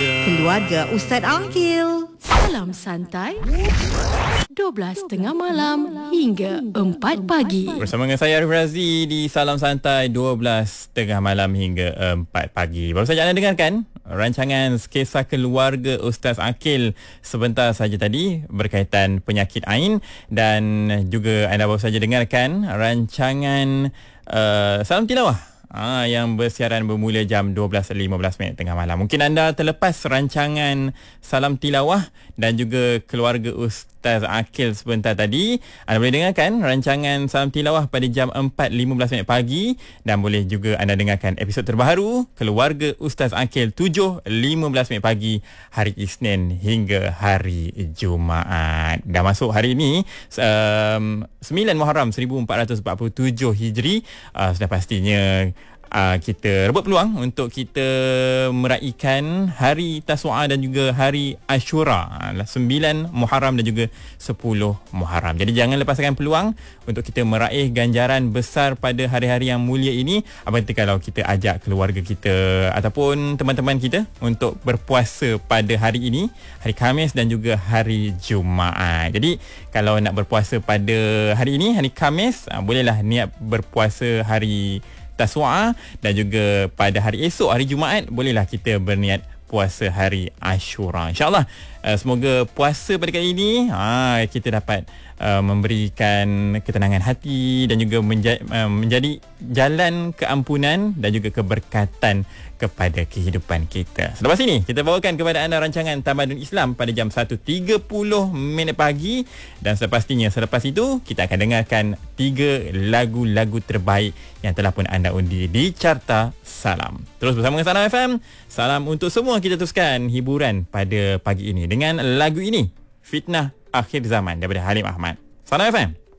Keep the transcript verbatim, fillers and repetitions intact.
Keluarga Ustaz Angkil. Salam santai. dua belas tengah malam hingga empat pagi. Bersama dengan saya Arif Razi di Salam Santai dua belas tengah malam hingga empat pagi. Baru saja anda dengarkan rancangan Kisah Keluarga Ustaz Angkil sebentar saja tadi berkaitan penyakit ain, dan juga anda baru saja dengarkan rancangan uh, Salam Tilawah Ah, yang bersiaran bermula jam dua belas lima belas minit tengah malam. Mungkin anda terlepas rancangan Salam Tilawah dan juga Keluarga Ustaz Angkil sebentar tadi. Anda boleh dengarkan rancangan Salam Tilawah pada jam empat lima belas minit pagi, dan boleh juga anda dengarkan episod terbaru Keluarga Ustaz Angkil tujuh lima belas minit pagi hari Isnin hingga hari Jumaat. Dah masuk hari ini um, sembilan Muharram seribu empat ratus empat puluh tujuh Hijri. Uh, sudah pastinya Uh, kita rebut peluang untuk kita meraihkan Hari Tasu'a dan juga Hari Ashura, uh, sembilan Muharram dan juga sepuluh Muharram. Jadi jangan lepaskan peluang untuk kita meraih ganjaran besar pada hari-hari yang mulia ini. Apa kata kalau kita ajak keluarga kita ataupun teman-teman kita untuk berpuasa pada hari ini, hari Khamis dan juga hari Jumaat. Jadi kalau nak berpuasa pada hari ini, hari Khamis, uh, bolehlah niat berpuasa hari Tasu'a, dan juga pada hari esok, hari Jumaat, bolehlah kita berniat puasa hari Ashura. InsyaAllah uh, semoga puasa pada kali ini uh, kita dapat uh, memberikan ketenangan hati dan juga menja- uh, menjadi jalan keampunan dan juga keberkatan kepada kehidupan kita. Selepas ini kita bawakan kepada anda rancangan Tamadun Islam pada jam satu tiga puluh minit pagi, dan sepastinya selepas itu kita akan dengarkan tiga lagu-lagu terbaik yang telah pun anda undi di Carta Salam. Terus bersama dengan Salam F M. Salam untuk semua. Kita teruskan hiburan pada pagi ini dengan lagu ini, Fitnah Akhir Zaman daripada Halim Ahmad. Salam F M.